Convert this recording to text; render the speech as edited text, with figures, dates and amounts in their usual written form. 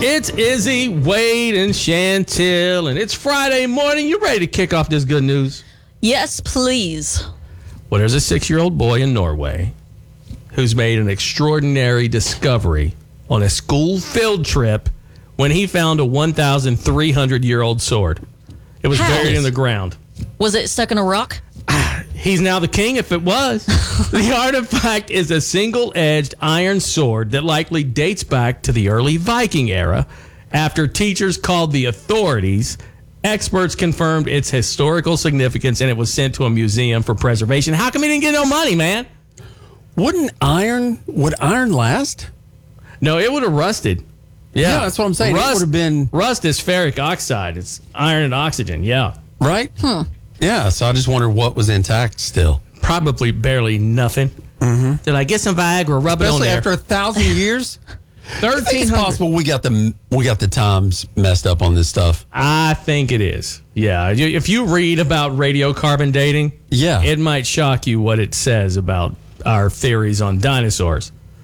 It's Izzy, Wade, and Chantel, and it's Friday morning. You ready to kick off this good news? Yes, please. Well, there's a 6-year-old boy in Norway who's made an extraordinary discovery on a school field trip when he found a 1,300-year-old sword. It was buried in the ground. Was it stuck in a rock? He's now the king if it was. The artifact is a single-edged iron sword that likely dates back to the early Viking era. After teachers called the authorities, experts confirmed its historical significance, and it was sent to a museum for preservation. How come he didn't get no money, man? Would iron last? No, it would have rusted. Yeah, that's what I'm saying. It would have been... Rust is ferric oxide. It's iron and oxygen, yeah. Right? Yeah, so I just wonder what was intact still. Probably barely nothing. Mm-hmm. Did I get some Viagra, rub it on Especially there? after 1,000 years? 1,300. It's possible we got the times messed up on this stuff. I think it is. Yeah. If you read about radiocarbon dating, Yeah. it might shock you what it says about our theories on dinosaurs.